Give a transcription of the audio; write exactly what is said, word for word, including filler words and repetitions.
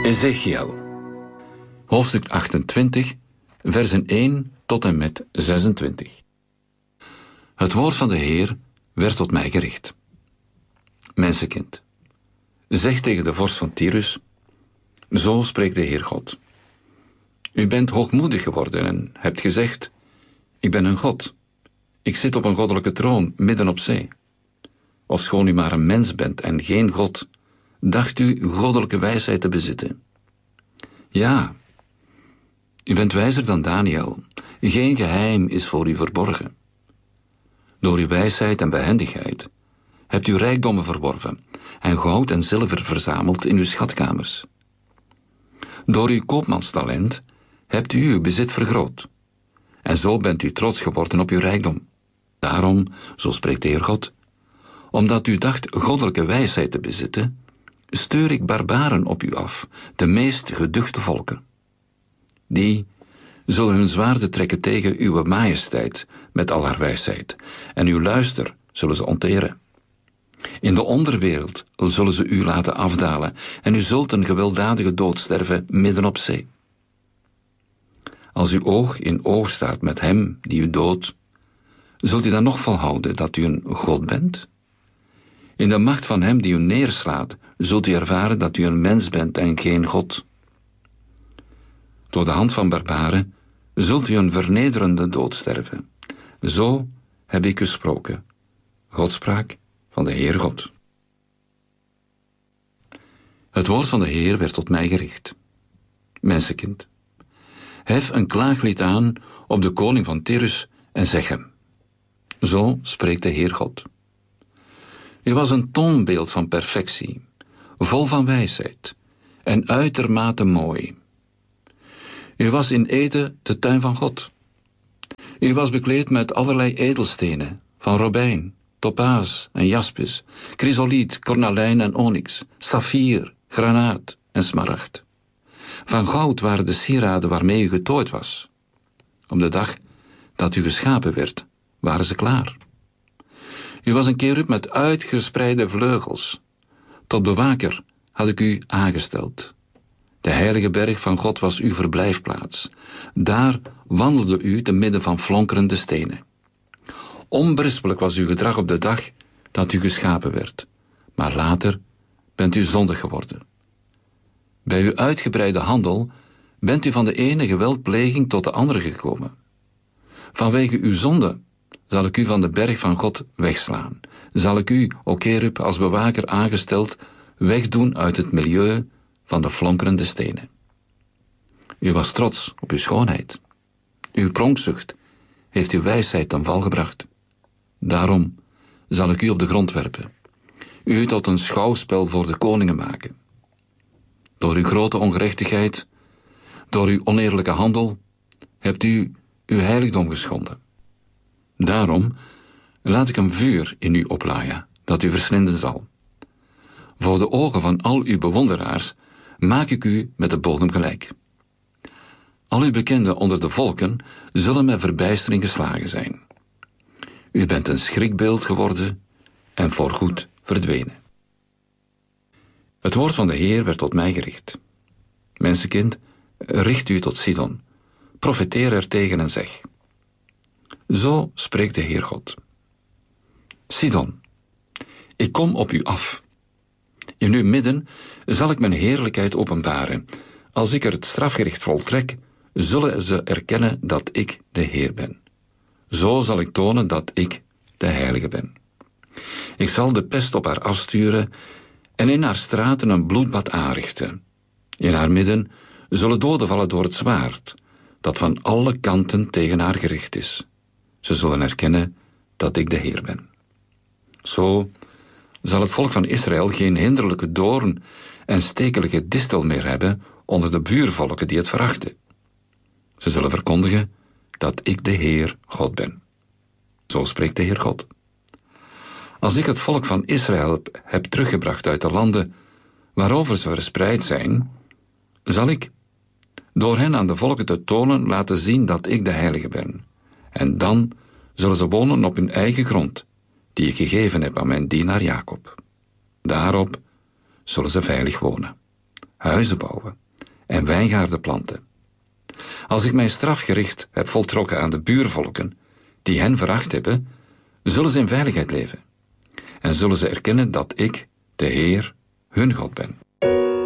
Ezechiel, hoofdstuk achtentwintig, versen één tot en met zesentwintig. Het woord van de Heer werd tot mij gericht. Mensenkind, zeg tegen de vorst van Tyrus, zo spreekt de Heer God. U bent hoogmoedig geworden en hebt gezegd, ik ben een God. Ik zit op een goddelijke troon midden op zee. Ofschoon u maar een mens bent en geen God, dacht u goddelijke wijsheid te bezitten. Ja, u bent wijzer dan Daniel. Geen geheim is voor u verborgen. Door uw wijsheid en behendigheid hebt u rijkdommen verworven en goud en zilver verzameld in uw schatkamers. Door uw koopmanstalent hebt u uw bezit vergroot. En zo bent u trots geworden op uw rijkdom. Daarom, zo spreekt de Heer God, omdat u dacht goddelijke wijsheid te bezitten, steur ik barbaren op u af, de meest geduchte volken. Die zullen hun zwaarden trekken tegen uw majesteit met al haar wijsheid, en uw luister zullen ze onteren. In de onderwereld zullen ze u laten afdalen, en u zult een gewelddadige dood sterven midden op zee. Als u oog in oog staat met hem die u doodt, zult u dan nog volhouden dat u een God bent? In de macht van hem die u neerslaat, zult u ervaren dat u een mens bent en geen God. Door de hand van barbaren zult u een vernederende dood sterven. Zo heb ik gesproken. Godspraak van de Heer God. Het woord van de Heer werd tot mij gericht. Mensenkind, hef een klaaglied aan op de koning van Tyrus en zeg hem. Zo spreekt de Heer God. U was een toonbeeld van perfectie, vol van wijsheid en uitermate mooi. U was in Eden de tuin van God. U was bekleed met allerlei edelstenen, van robijn, topaas en jaspis, chrysoliet, cornalijn en onyx, saffier, granaat en smaragd. Van goud waren de sieraden waarmee u getooid was. Op de dag dat u geschapen werd, waren ze klaar. U was een kerub met uitgespreide vleugels. Tot bewaker had ik u aangesteld. De heilige berg van God was uw verblijfplaats. Daar wandelde u te midden van flonkerende stenen. Onberispelijk was uw gedrag op de dag dat u geschapen werd, maar later bent u zondig geworden. Bij uw uitgebreide handel bent u van de ene geweldpleging tot de andere gekomen. Vanwege uw zonde zal ik u van de berg van God wegslaan. Zal ik u, o kerub, als bewaker aangesteld, wegdoen uit het milieu van de flonkerende stenen. U was trots op uw schoonheid. Uw pronkzucht heeft uw wijsheid ten val gebracht. Daarom zal ik u op de grond werpen, u tot een schouwspel voor de koningen maken. Door uw grote ongerechtigheid, door uw oneerlijke handel, hebt u uw heiligdom geschonden. Daarom laat ik een vuur in u oplaaien, dat u verslinden zal. Voor de ogen van al uw bewonderaars maak ik u met de bodem gelijk. Al uw bekenden onder de volken zullen met verbijstering geslagen zijn. U bent een schrikbeeld geworden en voorgoed verdwenen. Het woord van de Heer werd tot mij gericht. Mensenkind, richt u tot Sidon, profeteer er tegen en zeg. Zo spreekt de Heer God. Sidon, ik kom op u af. In uw midden zal ik mijn heerlijkheid openbaren. Als ik er het strafgericht voltrek, zullen ze erkennen dat ik de Heer ben. Zo zal ik tonen dat ik de Heilige ben. Ik zal de pest op haar afsturen en in haar straten een bloedbad aanrichten. In haar midden zullen doden vallen door het zwaard, dat van alle kanten tegen haar gericht is. Ze zullen erkennen dat ik de Heer ben. Zo zal het volk van Israël geen hinderlijke doorn en stekelijke distel meer hebben onder de buurvolken die het verachten. Ze zullen verkondigen dat ik de Heer God ben. Zo spreekt de Heer God. Als ik het volk van Israël heb teruggebracht uit de landen waarover ze verspreid zijn, zal ik door hen aan de volken te tonen laten zien dat ik de Heilige ben. En dan zullen ze wonen op hun eigen grond, die ik gegeven heb aan mijn dienaar Jacob. Daarop zullen ze veilig wonen. huizen bouwen en wijngaarden planten. Als ik mijn strafgericht heb voltrokken aan de buurvolken, die hen veracht hebben, zullen ze in veiligheid leven en zullen ze erkennen dat ik, de Heer, hun God ben.